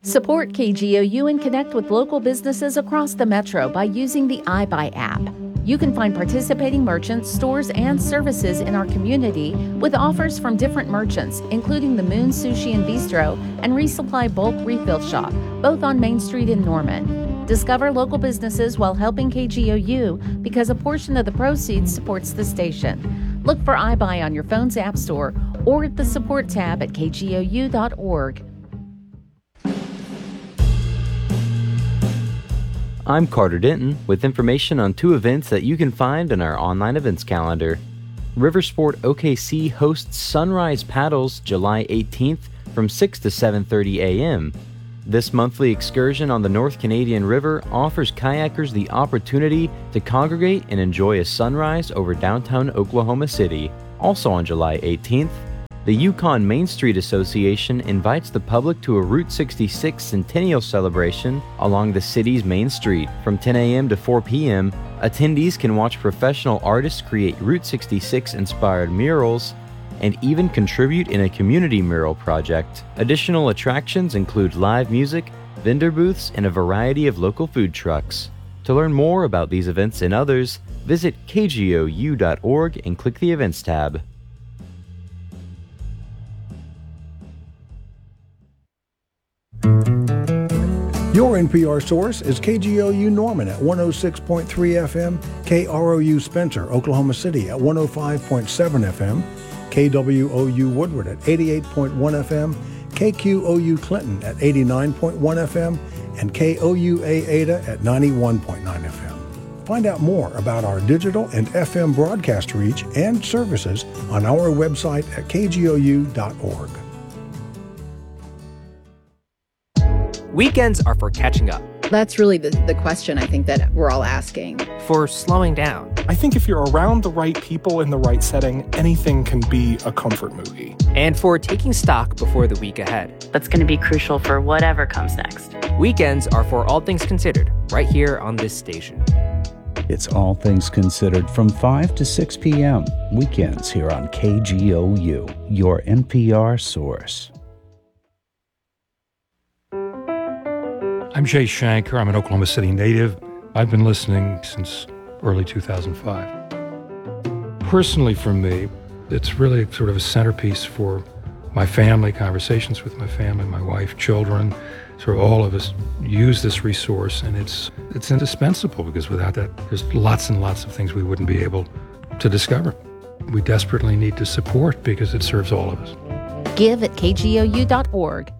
Support KGOU and connect with local businesses across the metro by using the iBuy app. You can find participating merchants, stores, and services in our community with offers from different merchants, including the Moon Sushi and Bistro and Resupply Bulk Refill Shop, both on Main Street in Norman. Discover local businesses while helping KGOU because a portion of the proceeds supports the station. Look for iBuy on your phone's app store or at the support tab at kgou.org. I'm Carter Denton with information on two events that you can find in our online events calendar. Riversport OKC hosts Sunrise Paddles July 18th from 6 to 7:30 a.m. This monthly excursion on the North Canadian River offers kayakers the opportunity to congregate and enjoy a sunrise over downtown Oklahoma City. Also on July 18th, the Yukon Main Street Association invites the public to a Route 66 Centennial celebration along the city's main street. From 10 a.m. to 4 p.m., attendees can watch professional artists create Route 66-inspired murals and even contribute in a community mural project. Additional attractions include live music, vendor booths, and a variety of local food trucks. To learn more about these events and others, visit kgou.org and click the Events tab. Your NPR source is KGOU Norman at 106.3 FM, KROU Spencer, Oklahoma City at 105.7 FM, KWOU Woodward at 88.1 FM, KQOU Clinton at 89.1 FM, and KOUA Ada at 91.9 FM. Find out more about our digital and FM broadcast reach and services on our website at kgou.org. Weekends are for catching up. That's really the question I think that we're all asking. For slowing down. I think if you're around the right people in the right setting, anything can be a comfort movie. And for taking stock before the week ahead. That's going to be crucial for whatever comes next. Weekends are for All Things Considered, right here on this station. It's All Things Considered from 5 to 6 p.m. Weekends here on KGOU, your NPR source. I'm Jay Shanker. I'm an Oklahoma City native. I've been listening since early 2005. Personally, for me, it's really sort of a centerpiece for my family, conversations with my family, my wife, children. Sort of all of us use this resource, and it's indispensable because without that, there's lots and lots of things we wouldn't be able to discover. We desperately need to support because it serves all of us. Give at kgou.org.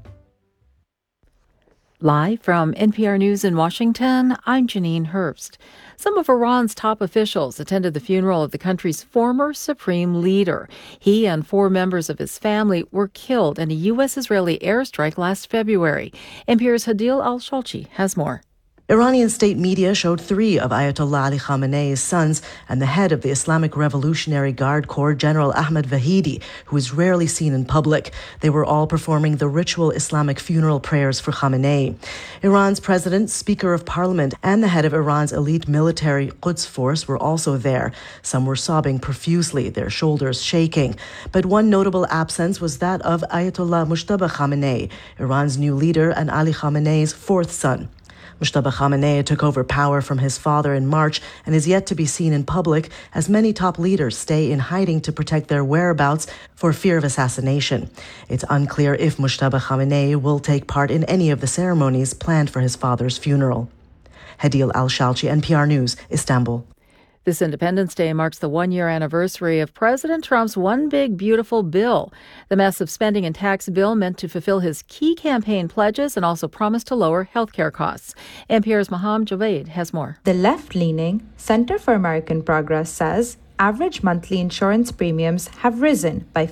Live from NPR News in Washington, I'm Janine Herbst. Some of Iran's top officials attended the funeral of the country's former supreme leader. He and 4 members of his family were killed in a U.S.-Israeli airstrike last February. NPR's Hadil Al-Shalchi has more. Iranian state media showed 3 of Ayatollah Ali Khamenei's sons and the head of the Islamic Revolutionary Guard Corps, General Ahmed Vahidi, who is rarely seen in public. They were all performing the ritual Islamic funeral prayers for Khamenei. Iran's president, Speaker of Parliament, and the head of Iran's elite military Quds force were also there. Some were sobbing profusely, their shoulders shaking. But one notable absence was that of Ayatollah Mujtaba Khamenei, Iran's new leader and Ali Khamenei's 4th son. Mujtaba Khamenei took over power from his father in March and is yet to be seen in public as many top leaders stay in hiding to protect their whereabouts for fear of assassination. It's unclear if Mujtaba Khamenei will take part in any of the ceremonies planned for his father's funeral. Hadil Al-Shalchi, NPR News, Istanbul. This Independence Day marks the 1-year anniversary of President Trump's One Big Beautiful Bill. The massive spending and tax bill meant to fulfill his key campaign pledges and also promised to lower health care costs. NPR's Maham Javed has more. The left-leaning Center for American Progress says average monthly insurance premiums have risen by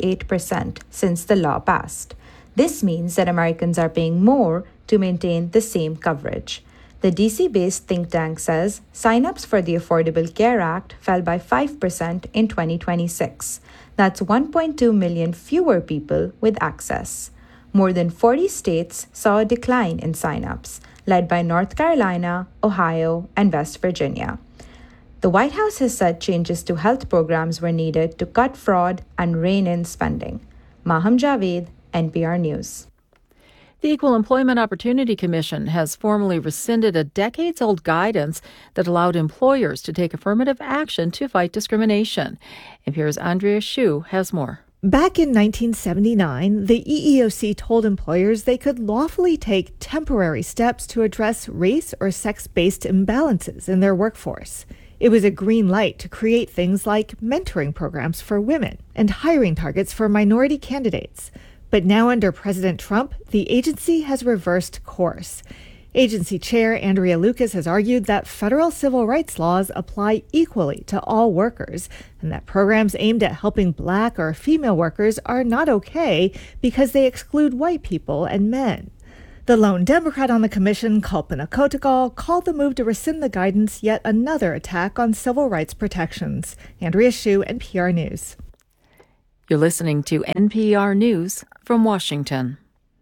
58% since the law passed. This means that Americans are paying more to maintain the same coverage. The DC-based think tank says sign-ups for the Affordable Care Act fell by 5% in 2026. That's 1.2 million fewer people with access. More than 40 states saw a decline in sign-ups, led by North Carolina, Ohio, and West Virginia. The White House has said changes to health programs were needed to cut fraud and rein in spending. Maham Javed, NPR News. The Equal Employment Opportunity Commission has formally rescinded a decades-old guidance that allowed employers to take affirmative action to fight discrimination. NPR's Andrea Hsu has more. Back in 1979, the EEOC told employers they could lawfully take temporary steps to address race or sex-based imbalances in their workforce. It was a green light to create things like mentoring programs for women and hiring targets for minority candidates. But now under President Trump, the agency has reversed course. Agency Chair Andrea Lucas has argued that federal civil rights laws apply equally to all workers and that programs aimed at helping Black or female workers are not okay because they exclude white people and men. The lone Democrat on the commission, Kalpana Kotagal, called the move to rescind the guidance yet another attack on civil rights protections. Andrea Hsu, NPR News. You're listening to NPR News from Washington.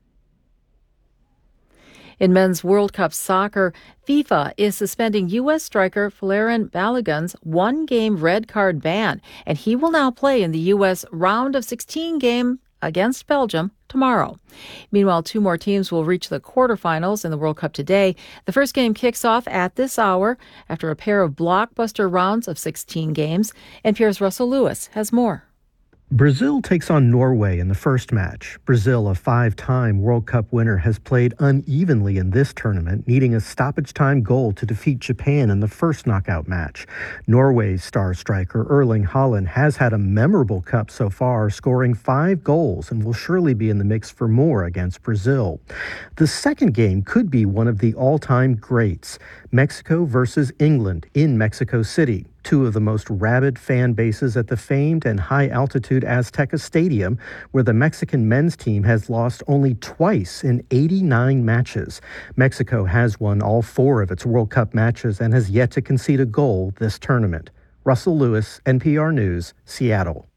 In men's World Cup soccer, FIFA is suspending U.S. striker Folarin Balogun's one-game red card ban, and he will now play in the U.S. round of 16 game against Belgium tomorrow. Meanwhile, 2 more teams will reach the quarterfinals in the World Cup today. The first game kicks off at this hour after a pair of blockbuster rounds of 16 games. NPR's Russell Lewis has more. Brazil takes on Norway in the first match. Brazil, a 5-time World Cup winner, has played unevenly in this tournament, needing a stoppage-time goal to defeat Japan in the first knockout match. Norway's star striker Erling Haaland has had a memorable cup so far, scoring 5 goals and will surely be in the mix for more against Brazil. The second game could be one of the all-time greats, Mexico versus England in Mexico City. 2 of the most rabid fan bases at the famed and high-altitude Azteca Stadium, where the Mexican men's team has lost only twice in 89 matches. Mexico has won all 4 of its World Cup matches and has yet to concede a goal this tournament. Russell Lewis, NPR News, Seattle.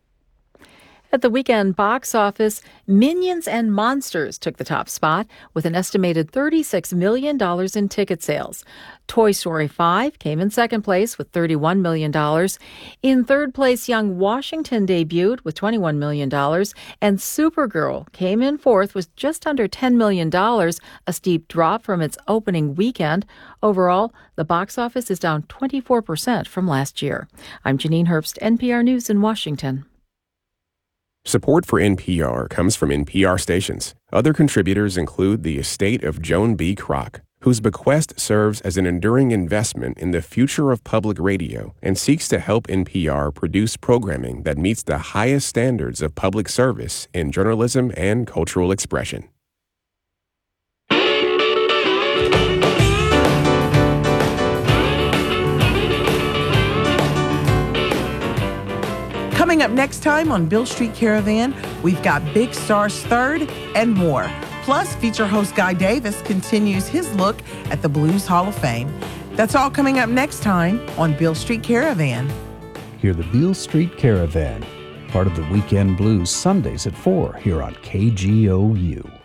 At the weekend box office, Minions and Monsters took the top spot with an estimated $36 million in ticket sales. Toy Story 5 came in second place with $31 million. In third place, Young Washington debuted with $21 million. And Supergirl came in fourth with just under $10 million, a steep drop from its opening weekend. Overall, the box office is down 24% from last year. I'm Janine Herbst, NPR News in Washington. Support for NPR comes from NPR stations. Other contributors include the estate of Joan B. Kroc, whose bequest serves as an enduring investment in the future of public radio and seeks to help NPR produce programming that meets the highest standards of public service in journalism and cultural expression. Coming up next time on Beale Street Caravan, we've got Big Star's Third and more. Plus, feature host Guy Davis continues his look at the Blues Hall of Fame. That's all coming up next time on Beale Street Caravan. Hear the Beale Street Caravan, part of the Weekend Blues, Sundays at 4 here on KGOU.